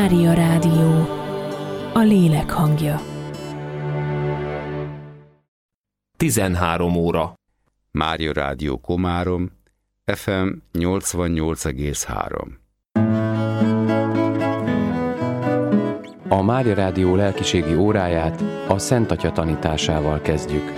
Mária Rádió, a lélek hangja. 13 óra. Mária Rádió Komárom, FM 88,3. A Mária Rádió lelkiségi óráját a Szent Atya tanításával kezdjük.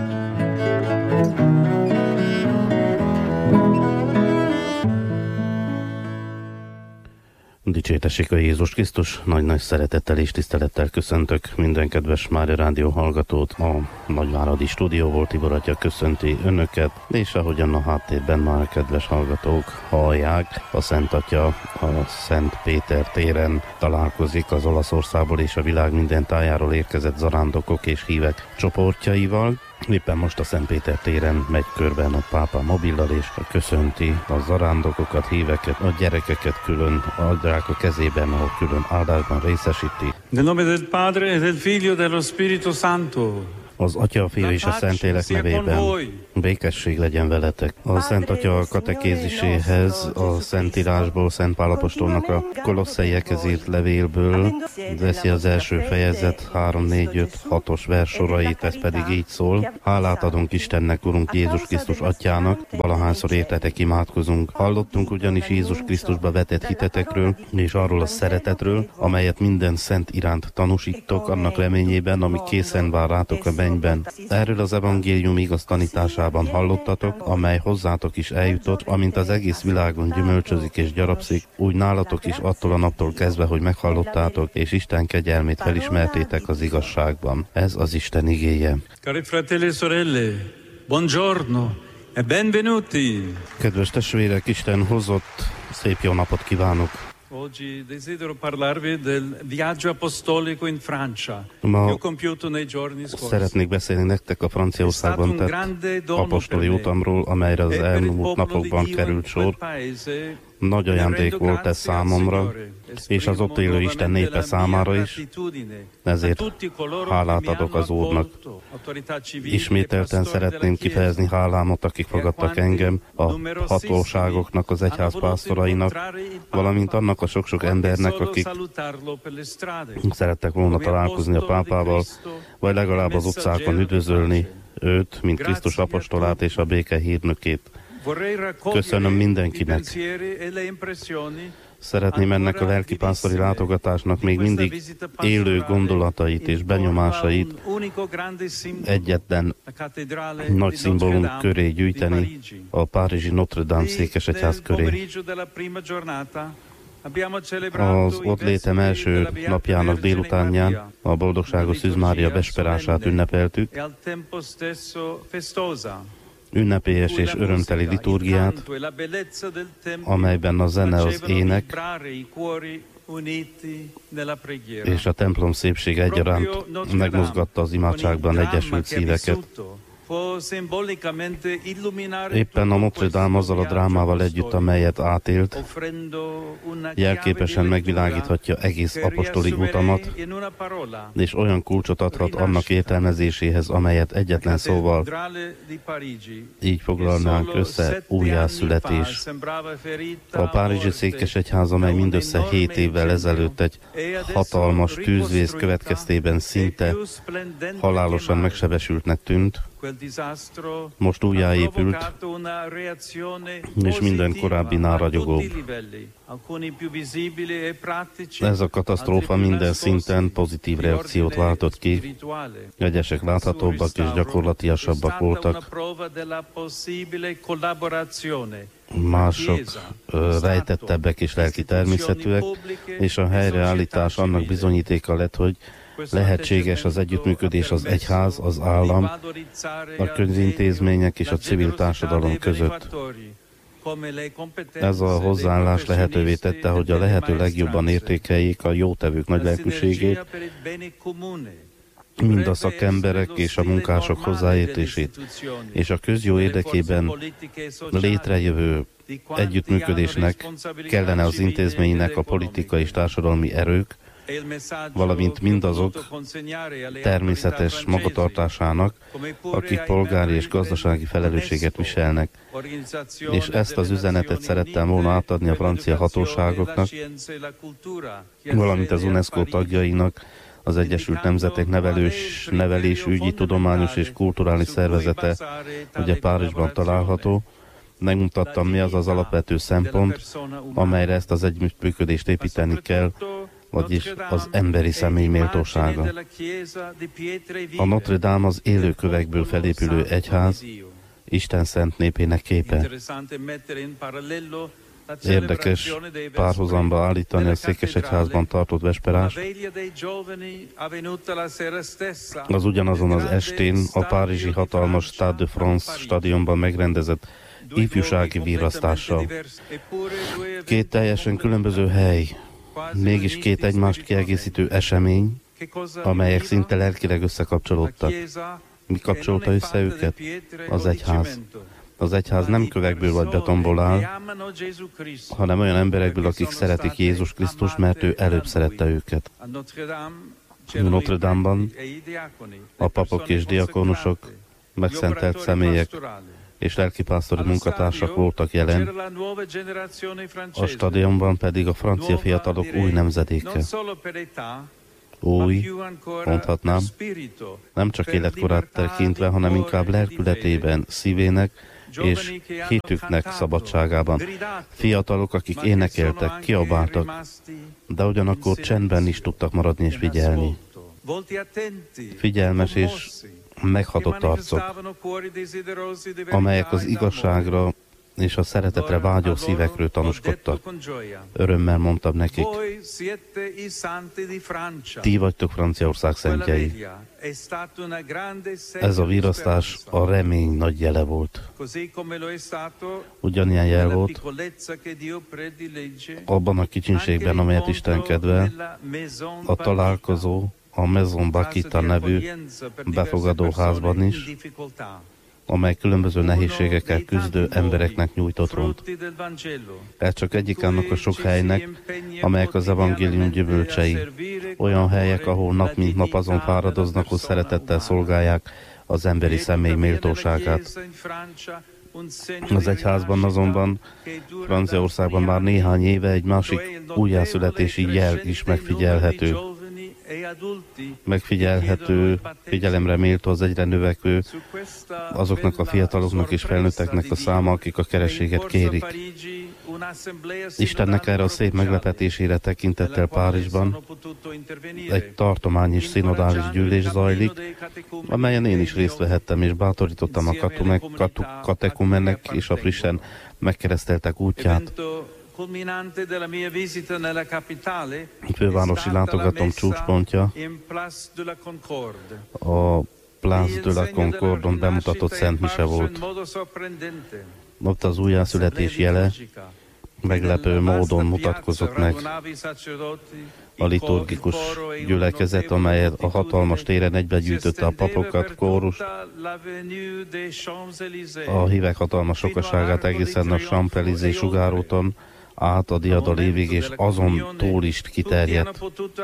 Dicsértessék a Jézus Krisztus, nagy-nagy szeretettel és tisztelettel köszöntök minden kedves Mária Rádió hallgatót. A Nagyváradi stúdióból Tibor atya köszönti önöket, és ahogyan a háttérben már kedves hallgatók hallják, a Szent Atya a Szent Péter téren találkozik az Olaszországból és a világ minden tájáról érkezett zarándokok és hívek csoportjaival. Éppen most a Szent Péter téren megy körben a pápa mobillal, és köszönti a zarándokokat, híveket, a gyerekeket külön adják a kezében, ahol külön áldásban részesíti. Nel nome del Padre, e del Figlio, e dello Spirito Santo. Az Atya, a Fiú és a Szentlélek nevében békesség legyen veletek. A Szent Atya katekéziséhez a Szentírásból, Szent Pál apostolnak a Kolosszaiekhez írt levélből veszi az első fejezet 3, 4, 5, 6-os versorait, ez pedig így szól. Hálát adunk Istennek, Urunk Jézus Krisztus Atyának, valahányszor értetek imádkozunk. Hallottunk ugyanis Jézus Krisztusba vetett hitetekről, és arról a szeretetről, amelyet minden szent iránt tanúsítok, annak reményében, ami készen vár rátok a mennyben. Erről az evangélium igaz tanításában hallottatok, amely hozzátok is eljutott, amint az egész világon gyümölcsözik és gyarapszik, úgy nálatok is attól a naptól kezdve, hogy meghallottátok, és Isten kegyelmét felismertétek az igazságban. Ez az Isten igéje. Cari fratelli e sorelle, buongiorno e benvenuti. Kedves testvérek, Isten hozott, szép jó napot kívánok! Oggi desidero parlarvi del viaggio apostolico in Francia. Ma Ho compiuto nei giorni scorsi. Szeretnék beszélni nektek a Franciaországban tett apostoli utamról, amelyre az elmúlt napokban került sor. Nagy ajándék volt ez számomra, és az ott élő Isten népe számára is, ezért hálát adok az Úrnak. Ismételten szeretném kifejezni hálámat, akik fogadtak engem, a hatóságoknak, az egyház pásztorainak, valamint annak a sok-sok embernek, akik szerettek volna találkozni a pápával, vagy legalább az utcákon üdvözölni őt, mint Krisztus apostolát és a béke hírnökét. Köszönöm mindenkinek. Szeretném ennek a lelkipásztori látogatásnak még mindig élő gondolatait és benyomásait egyetlen nagy szimbólum köré gyűjteni, a párizsi Notre Dame székesegyház köré. Az ott létem első napjának délutánján a boldogságos Szűz Mária vesperását ünnepeltük, ünnepélyes és örömteli liturgiát, amelyben a zene, az ének és a templom szépség egyaránt megmozgatta az imádságban egyesült szíveket. Éppen a Notre Dame azzal a drámával együtt, amelyet átélt, jelképesen megvilágíthatja egész apostoli utamat, és olyan kulcsot adhat annak értelmezéséhez, amelyet egyetlen szóval így foglalnánk össze: újjászületés. A párizsi székesegyház, amely mindössze 7 évvel ezelőtt egy hatalmas tűzvész következtében szinte halálosan megsebesültnek tűnt, most újjáépült, és minden korábbinál ragyogóbb. Ez a katasztrófa minden szinten pozitív reakciót váltott ki. Egyesek láthatóbbak és gyakorlatiasabbak voltak, mások rejtettebbek és lelki természetűek, és a helyreállítás annak bizonyítéka lett, hogy lehetséges az együttműködés az egyház, az állam, a közintézmények és a civil társadalom között. Ez a hozzáállás lehetővé tette, hogy a lehető legjobban értékeljék a jótevők nagy lelkűségét, mind a szakemberek és a munkások hozzáértését, és a közjó érdekében létrejövő együttműködésnek kellene az intézménynek a politikai és társadalmi erők, valamint mindazok természetes magatartásának, akik polgári és gazdasági felelősséget viselnek. És ezt az üzenetet szerettem volna átadni a francia hatóságoknak, valamint az UNESCO tagjainak, az Egyesült Nemzetek nevelésügyi, tudományos és kulturális szervezete, ugye Párizsban található. Megmutattam, mi az az alapvető szempont, amelyre ezt az együttműködést építeni kell, vagyis az emberi személy méltósága. A Notre Dame az élő kövekből felépülő egyház, Isten szent népének képe. Érdekes párhuzamba állítani a Székesegyházban tartott vesperást. Az ugyanazon az estén a párizsi hatalmas Stade de France stadionban megrendezett ifjúsági virrasztással. Két teljesen különböző hely, mégis két egymást kiegészítő esemény, amelyek szinte lelkileg összekapcsolódtak. Mi kapcsolta össze őket? Az egyház. Az egyház nem kövekből vagy betonból áll, hanem olyan emberekből, akik szeretik Jézus Krisztust, mert ő előbb szerette őket. Notre Dame-ban a papok és diakonusok, megszentelt személyek és lelkipásztori munkatársak voltak jelen, a stadionban pedig a francia fiatalok új nemzedéke. Új, mondhatnám, nem csak életkorát tekintve, hanem inkább lelkületében, szívének és hitüknek szabadságában. Fiatalok, akik énekeltek, kiabáltak, de ugyanakkor csendben is tudtak maradni és figyelni. Figyelmes és meghatott arcok, amelyek az igazságra és a szeretetre vágyó szívekről tanúskodtak. Örömmel mondtam nekik, ti vagytok Franciaország szentjei. Ez a virrasztás a remény nagy jele volt. Ugyanilyen jel volt abban a kicsinségben, amelyet Isten kedvel, a találkozó, a Maison Bakita nevű befogadóházban is, amely különböző nehézségekkel küzdő embereknek nyújtott ront. Ez csak egyik annak a sok helynek, amelyek az evangélium gyümölcsei. Olyan helyek, ahol nap mint nap azon fáradoznak, hogy szeretettel szolgálják az emberi személy méltóságát. Az egyházban azonban, Franciaországban már néhány éve egy másik újjászületési jel is megfigyelhető. Figyelemre méltó az egyre növekvő azoknak a fiataloknak és felnőtteknek a száma, akik a kerességet kérik. Istennek erre a szép meglepetésére tekintettel Párizsban egy tartomány és szinodális gyűlés zajlik, amelyen én is részt vehettem, és bátorítottam a katekumenek és a frissen megkereszteltek útját. Fővárosi látogatom csúcspontja a Place de la Concordon bemutatott Szent Mise volt. Ott az újjászületés jele meglepő módon mutatkozott meg. A liturgikus gyülekezet, amelyet a hatalmas téren egybegyűjtötte a papokat, kórust, a hívek hatalmas sokaságát egészen a Champs-Élysées sugáróton át a diadal évig, és azon túl is kiterjedt.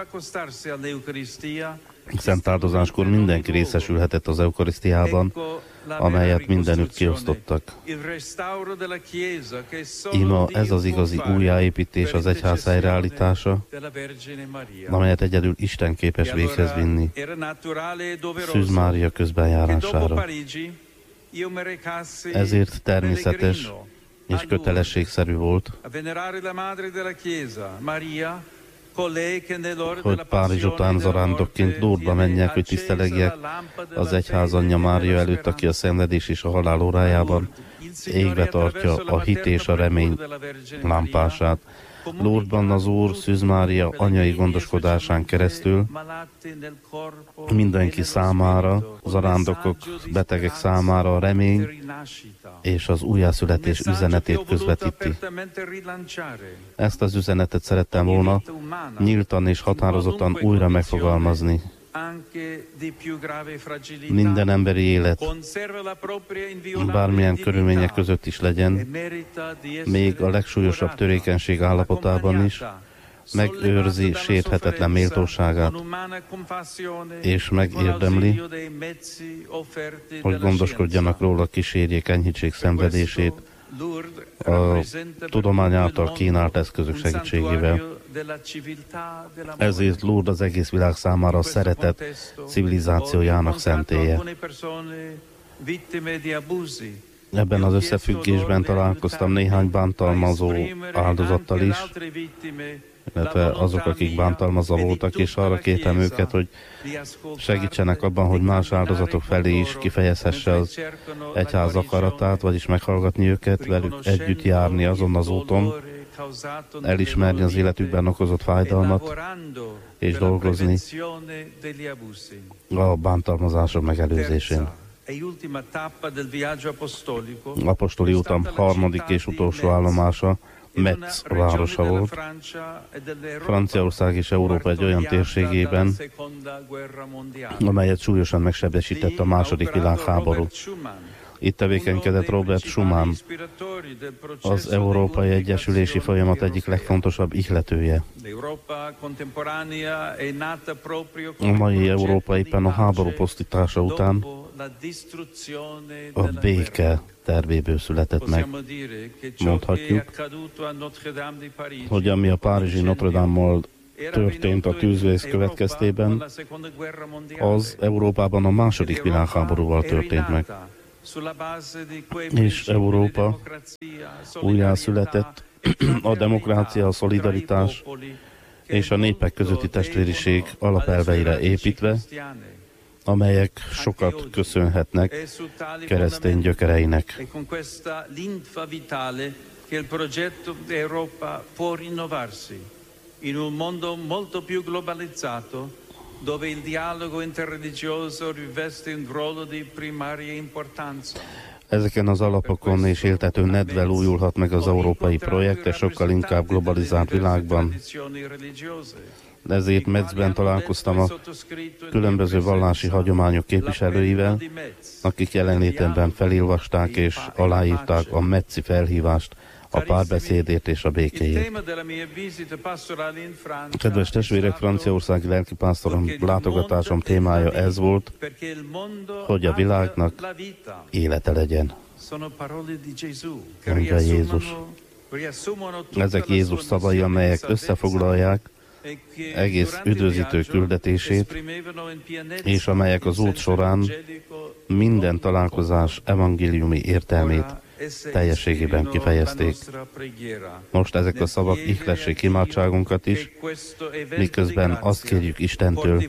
Szent áldozáskor mindenki részesülhetett az eukarisztiában, amelyet mindenütt kiosztottak. Íme ez az igazi újjáépítés, az egyház helyreállítása, amelyet egyedül Isten képes véghez vinni. Szűz Mária közbenjárására. Ezért természetes és kötelességszerű volt, hogy Párizs után zarándokként Lourdesba menjek, hogy tisztelegjek az egyház anyja Mária előtt, aki a szenvedés és a halál órájában égve tartja a hit és a remény lámpását. Lourdesban az Úr Szűz Mária anyai gondoskodásán keresztül mindenki számára, zarándokok, betegek számára a remény és az újjászületés üzenetét közvetíti. Ezt az üzenetet szerettem volna nyíltan és határozottan újra megfogalmazni. Minden emberi élet, bármilyen körülmények között is legyen, még a legsúlyosabb törékenység állapotában is, megőrzi sérthetetlen méltóságát, és megérdemli, hogy gondoskodjanak róla, kísérjék, enyhítsék szenvedését a tudomány által kínált eszközök segítségével. Ezért Lourdes az egész világ számára a szeretet civilizációjának szentélye. Ebben az összefüggésben találkoztam néhány bántalmazó áldozattal is, illetve azok, akik bántalmazva voltak, és arra kértem őket, hogy segítsenek abban, hogy más áldozatok felé is kifejezhesse az egyház akaratát, vagyis meghallgatni őket, velük együtt járni azon az úton, elismerni az életükben okozott fájdalmat, és dolgozni a bántalmazások megelőzésén. Apostoli utam harmadik és utolsó állomása Metz városa volt. Franciaország és Európa egy olyan térségében, amelyet súlyosan megsebesített a második világháború. Itt tevékenykedett Robert Schuman, az Európai Egyesülési Folyamat egyik legfontosabb ihletője. A mai Európa éppen a háború pusztítása után a béke tervéből született meg. Mondhatjuk, hogy ami a párizsi Notre Dame-mal történt a tűzvész következtében, az Európában a második világháborúval történt meg. És Európa újjászületett a demokrácia, a szolidaritás és a népek közötti testvériség alapelveire építve, amelyek sokat köszönhetnek keresztény gyökereinek. dove il dialogo interreligioso riveste un ruolo di primaria importanza. Ezeken az alapokon és éltető nedvel újulhat meg az európai projekt, és sokkal inkább globalizált világban. Ezért Metzben találkoztam a különböző vallási hagyományok képviselőivel, akik jelenlétemben felolvasták és aláírták a metzi felhívást a párbeszédért és a békéért. Kedves testvérek, franciaországi lelkipásztorom látogatásom témája ez volt, hogy a világnak élete legyen. Mondja Jézus. Ezek Jézus szavai, amelyek összefoglalják egész üdvözítő küldetését, és amelyek az út során minden találkozás evangéliumi értelmét teljességében kifejezték. Most ezek a szavak ihlessék imádságunkat is, miközben azt kérjük Istentől,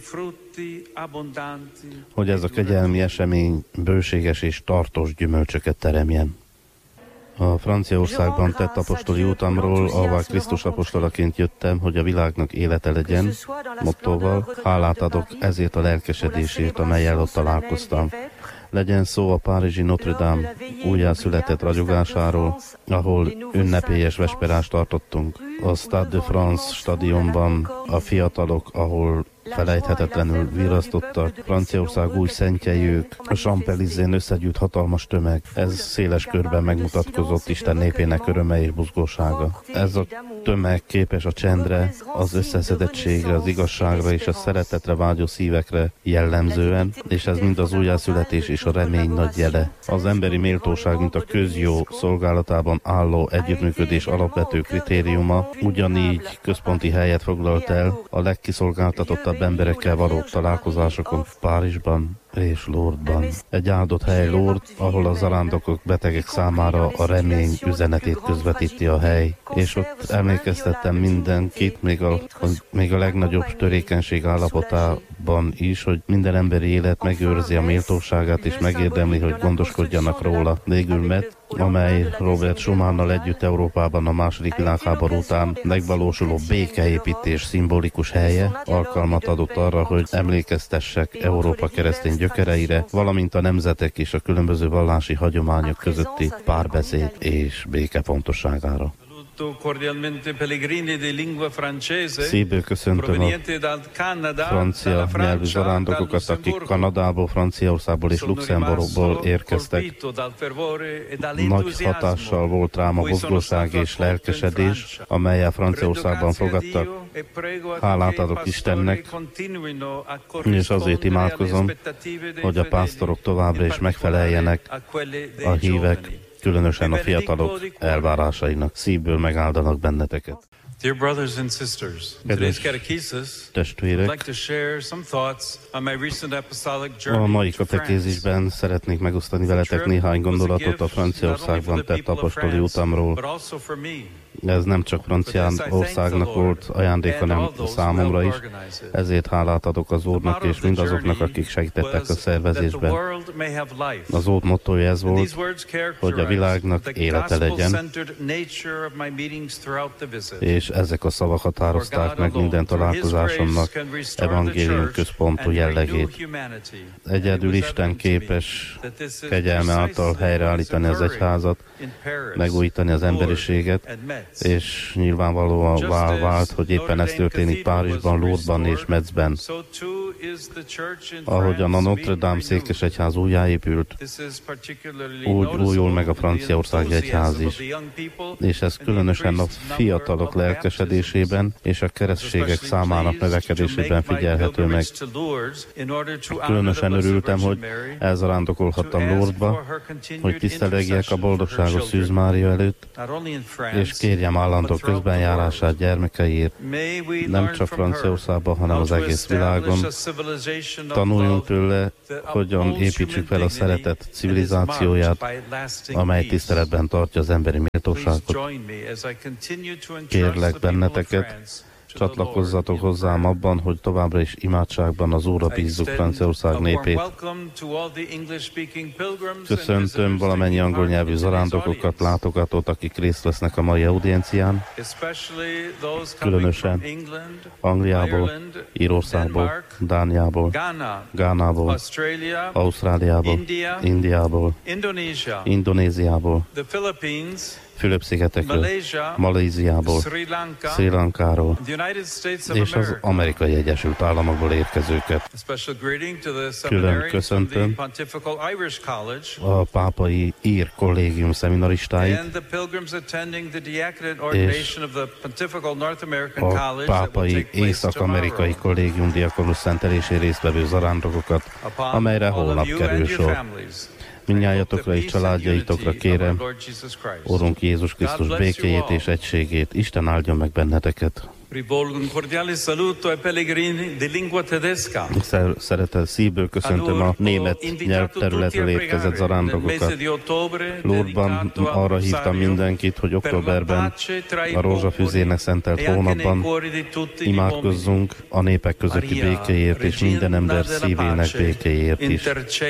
hogy ez a kegyelmi esemény bőséges és tartós gyümölcsöket teremjen. A Franciaországban tett apostoli utamról, ahová Krisztus apostolaként jöttem, hogy a világnak élete legyen, mottóval hálát adok ezért a lelkesedésért, amellyel ott találkoztam. Legyen szó a párizsi Notre Dame újjászületett ragyogásáról, ahol ünnepélyes vesperást tartottunk. A Stade de France stadionban a fiatalok, ahol felejthetetlenül virasztottak. Franciaország új szentjei ők, a Champs-Élysées-n összegyűjt hatalmas tömeg. Ez széles körben megmutatkozott Isten népének öröme és buzgósága. Ez a tömeg képes a csendre, az összeszedettségre, az igazságra és a szeretetre vágyó szívekre jellemzően, és ez mind az újjászületés és a remény nagy jele. Az emberi méltóság, mint a közjó szolgálatában álló együttműködés alapvető kritériuma, ugyanígy központi helyet foglalt el a legkiszolgáltatottabb emberekkel való találkozásokon Párizsban és Lourdesban. Egy áldott hely Lourdes, ahol a zarándokok, betegek számára a remény üzenetét közvetíti a hely, és ott emlékeztettem mindenkit, még a legnagyobb törékenység állapotában is, hogy minden emberi élet megőrzi a méltóságát, és megérdemli, hogy gondoskodjanak róla. Végül Metz, amely Robert Schumannal együtt Európában a második világháború után megvalósuló békeépítés szimbolikus helye, alkalmat adott arra, hogy emlékeztessek Európa keresztény gyökereire, valamint a nemzetek és a különböző vallási hagyományok közötti párbeszéd és béke fontosságára. Szívből köszöntöm a francia nyelvű zarándokokat, akik Kanadából, Franciaországból és Luxemburgból érkeztek. Nagy hatással volt rám a mozgóság és lelkesedés, amellyel Franciaországban fogadtak. Hálát adok Istennek, és azért imádkozom, hogy a pásztorok továbbra is megfeleljenek a hívek, különösen a fiatalok elvárásainak. Szívből megáldanak benneteket. Dear brothers and sisters, in today's catechesis, I'd like to share some thoughts on my recent apostolic journey. A mai katekézisben szeretnék megosztani veletek néhány gondolatot a Franciaországban tett apostoli utamról. Ez nem csak Franciaországnak volt ajándék, hanem számomra is. Ezért hálát adok az Úrnak és mindazoknak, akik segítettek a szervezésben. Az Úr mottója ez volt, hogy a világnak élete legyen, és ezek a szavak határozták meg minden találkozásomnak evangélium központú jellegét. Egyedül Isten képes kegyelme által helyreállítani az egyházat, megújítani az emberiséget, és nyilvánvalóan vált, hogy éppen ez történik Párizsban, Lourdesban és Metzben. Ahogyan a Notre Dame székesegyház újjáépült, úgy újul meg a Franciaországi egyház is. És ez különösen a fiatalok lelkesedésében és a keresztségek számának növekedésében figyelhető meg. Különösen örültem, hogy elzarándokolhattam Lourdesba, hogy tisztelegjek a boldogságos Szűz Mária előtt, és kérjem állandó közbenjárását gyermekeiért, nem csak Franciaországban, hanem az egész világon. Tanuljunk tőle, hogyan építsük fel a szeretet civilizációját, amely tiszteletben tartja az emberi méltóságot. Kérlek benneteket, csatlakozzatok hozzám abban, hogy továbbra is imádságban az Úrra bízzuk Franciaország népét. Köszöntöm valamennyi angol nyelvű zarándokokat, látogatót, akik részt vesznek a mai audiencián, különösen Angliából, Írországból, Dániából, Gánából, Ausztráliából, Indiából, Indonéziából, Fülöp-szigetekről, Malajziából, Sri Lankáról és az Amerikai Egyesült Államokból érkezőket. Külön köszöntöm a pápai ír kollégium szeminaristáit és a pápai észak-amerikai kollégium diakonus szentelésén résztvevő zarándokokat, amelyre holnap kerül sor. Mindnyájatokra és családjaitokra kérem, Urunk Jézus Krisztus békéjét és egységét, Isten áldjon meg benneteket. Szeretettel szívből köszöntöm a német nyelvterületről érkezett zarándokokat. Lourdesban arra hívtam mindenkit, hogy októberben a rózsafüzének szentelt hónapban imádkozzunk a népek közötti békéért és minden ember szívének békéért is.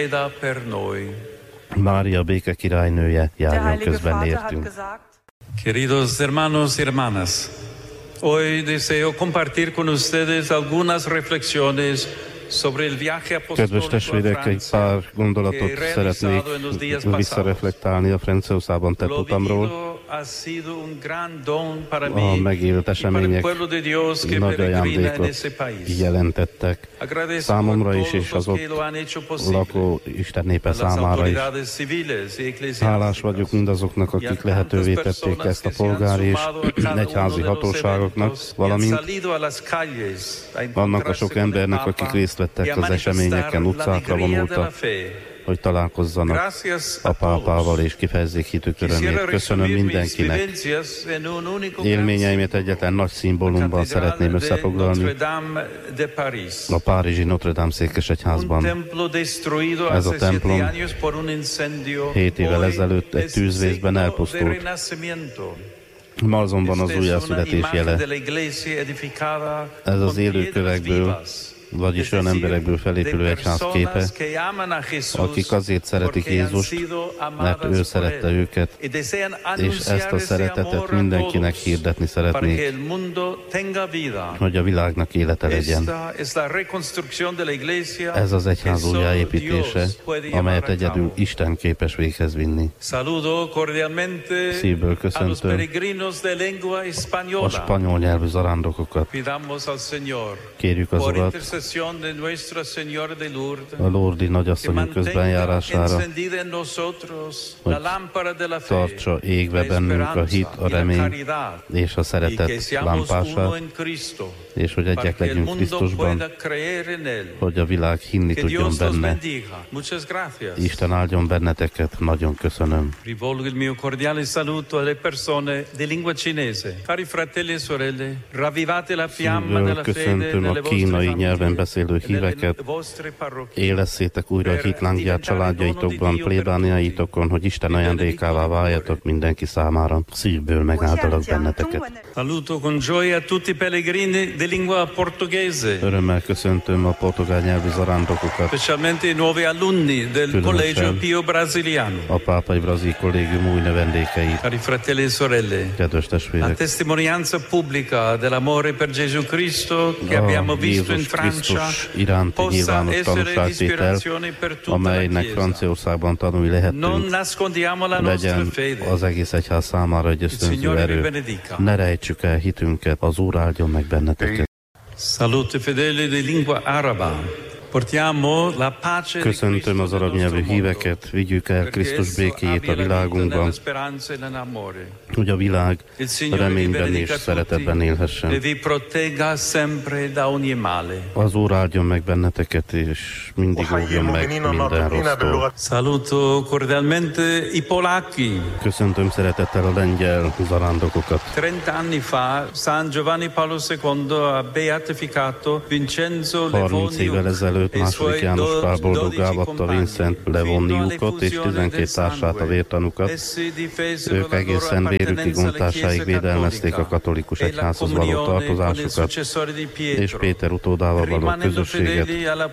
Mária béke királynője, járjon közben értünk. Queridos hermanos y hermanas, hoy deseo compartir con ustedes algunas reflexiones sobre el viaje apostólico. Kedves testvérek, egy pár gondolatot szeretnék visszareflektálni a Franciaországban tett utamról. A megélt események nagy ajándékot jelentettek számomra is, és az ott lakó Isten népe számára is. Hálás vagyok mindazoknak, akik lehetővé tették ezt a polgári és egyházi hatóságoknak, valamint annak a sok embernek, akik részt vettek az eseményeken, utcákra vonultak, hogy találkozzanak a pápával és kifejezzék hitük örömét. Köszönöm mindenkinek. Élményeimet egyetlen nagy szimbólumban szeretném összefoglalni. A párizsi Notre Dame székesegyházban. Ez a templom 7 évvel ezelőtt egy tűzvészben elpusztult. Ma azonban az újjászületés jele. Ez az élő kövekből vagyis olyan emberekből felépülő egyház képe, akik azért szeretik Jézust, mert ő szerette őket, és ezt a szeretetet mindenkinek hirdetni szeretnék, hogy a világnak élete legyen. Ez az egyház újjáépítése, amelyet egyedül Isten képes véghez vinni. Szívből köszöntöm a spanyol nyelvű zarándokokat. Kérjük az Urat a Lurdi nagyasszonyunk közbenjárására, hogy tartsa égve bennünk a hit, a remény és a szeretet lámpását, és hogy egyek legyünk Krisztusban, hogy a világ hinni tudjon benne. Isten áldjon benneteket, nagyon köszönöm. Rivolgo il mio cordiale saluto alle persone di lingua cinese. Cari fratelli e sorelle, ravvivate la fiamma della fede nelle vostre kínai nyelven beszélő híveket, élesszétek újra a hitlángját családjaitokban, plébániaitokon, hogy Isten ajándékává váljatok mindenki számára. Szívből megáldalak benneteket. Saluto con gioia tutti i pellegrini di lingua portoghese. Örömmel köszöntöm a portugál nyelvű zarándokokat, Specialmente i nuovi alunni del Collegio Pio Brasiliano. a pápai brazil kollégium új növendékeit. Cari fratelli e sorelle, Kedves la testvérek, testimonianza pubblica dell'amore per Gesù Cristo che abbiamo visto in Jézus Francia Krisztus iránti possa nyilvános essere di tanúságtétel, ispirazione per tutta la amelynek Chiesa. Franciaországban tanulni Non lehetünk, nascondiamo la nostra legyen fede. az egész egyház számára egy ösztönző Signore vi erő. benedica. Ne rejtsük el hitünket, az Úr áldjon meg benneteket. Salute fedeli di lingua araba. Portiamo la pace di Köszöntöm Cristo az nel arab nostro nyelvű mondo, híveket, vigyük el perché Krisztus esso békéjét abbia a la vita világunkban, nella speranza e nell'amore. hogy a világ Il Signore vi reményben és benedica szeretetben tutti élhessen. e vi protegga sempre da ogni male. Az Úr áldjon meg benneteket, és mindig óvjon meg minden rossztól. Saluto cordialmente i polacchi. Köszöntöm szeretettel a lengyel zarándokokat. 30 anni fa San Giovanni Paolo II ha beatificato Vincenzo 30 Levoni évvel ezelőtt e második suoi János Pál 12 boldoggá avatta Vincent Levoniukot és 12 társát, a vértanukat. Ők egészen vérük kigontásáig védelmezték a katolikus egyházhoz való tartozásukat, és Péter utódával való közösséget,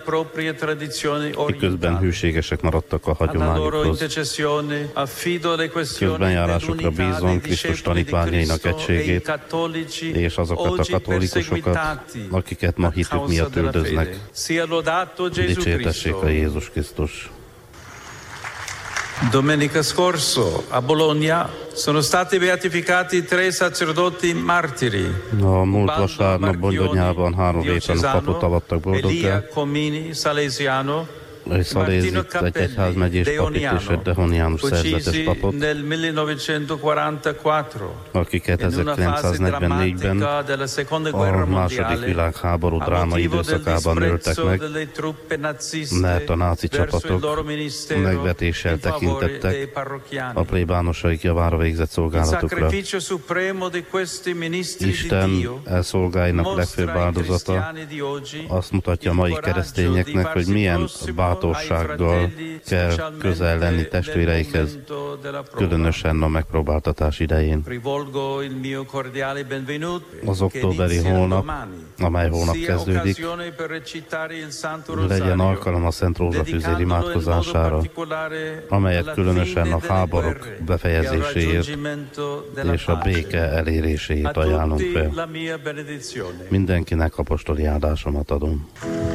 miközben hűségesek maradtak a hagyományukhoz. Közbenjárásukra bízom Krisztus tanítványainak egységét, és azokat a katolikusokat, akiket ma hitük miatt üldöznek. Dicsértessék a Jézus Krisztus! Domenica scorso a Bologna sono stati beatificati 3 sacerdoti martiri. A múlt vasárnap Bolonyában 3 vértanú papot avattak boldoggá, Elia Comini, salesiano, egy szalézit, egy egyházmegyés papot és egy dehoniánus szerzetes papot, nel 1944, akiket in una fase 1944-ben drammatica della seconda a guerra második mondiale, világháború a drámai motivo del időszakában öltek disprezzo meg, delle truppe naziste mert a náci verso il csapatok loro ministero megvetéssel in favore dei tekintettek parrocchiani. a plébánosaik javára végzett Il szolgálatukra. sacrificio supremo di questi ministri di Isten Dio elszolgáinak legfőbb mostra ai áldozata cristiani di oggi azt mutatja a il mai coraggio keresztényeknek, di hogy farsi milyen prossimo bátorsággal ai fratelli, kell specialmente közel lenni nel testvéreikhez, momento della prova. különösen a megpróbáltatás idején. Rivolgo il mio cordiale benvenuto Az che októberi inizia hónap, domani. amely hónap Sia kezdődik, occasione per recitare il Santo legyen Rosario, alkalom a Szent Rózsafűzér dedicandolo in modo imádkozására, particolare amelyet alla különösen fine a delle háborúk guerre e al befejezéséért raggiungimento della és a pace. béke eléréséért A ajánlunk tutti fel. la mia benedizione. Mindenkinek apostoli áldásomat adom.